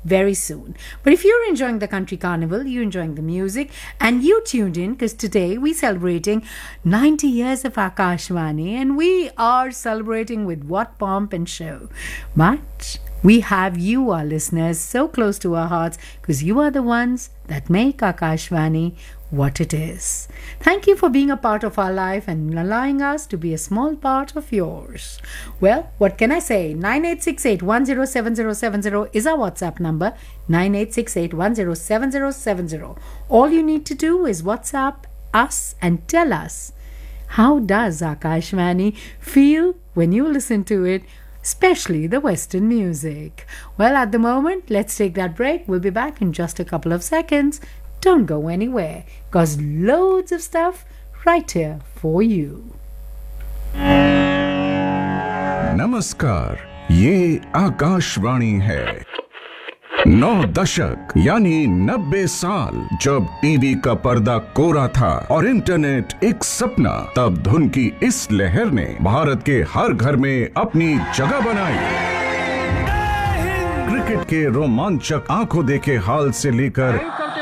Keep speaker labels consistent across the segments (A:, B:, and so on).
A: very soon. But if you're enjoying the Country Carnival, you're enjoying the music, and you tuned in because today we're celebrating 90 years of Akashvani, and we are celebrating with what pomp and show. But we have you, our listeners, so close to our hearts because you are the ones that make Akashvani what it is. Thank you for being a part of our life and allowing us to be a small part of yours. Well, what can I say? 9868107070 is our WhatsApp number. 9868107070. All you need to do is WhatsApp us and tell us, how does Akashvani feel when you listen to it, especially the Western music? Well, at the moment, let's take that break. We'll be back in just a couple of seconds. Don't go anywhere, because loads of stuff right here for you.
B: नमस्कार, ये आकाशवाणी है। 9 दशक यानी 90 साल जब TV का पर्दा कोरा था और इंटरनेट एक सपना, तब धुन की इस लहर ने भारत के हर घर में अपनी जगह बनाई। क्रिकेट के रोमांचक आंखों देखे हाल से लेकर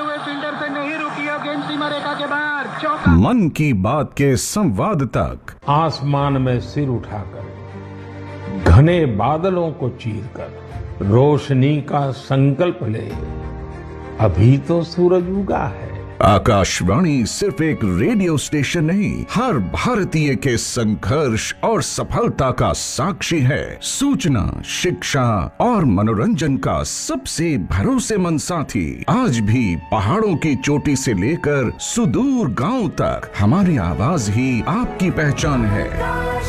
B: मन की बात के संवाद तक,
C: आसमान में सिर उठाकर घने बादलों को चीरकर रोशनी का संकल्प ले, अभी तो सूरज उगा है।
B: आकाशवाणी सिर्फ एक रेडियो स्टेशन नहीं, हर भारतीय के संघर्ष और सफलता का साक्षी है। सूचना, शिक्षा और मनोरंजन का सबसे भरोसेमंद साथी। आज भी पहाड़ों की चोटी से लेकर सुदूर गांव तक हमारी आवाज ही आपकी पहचान है।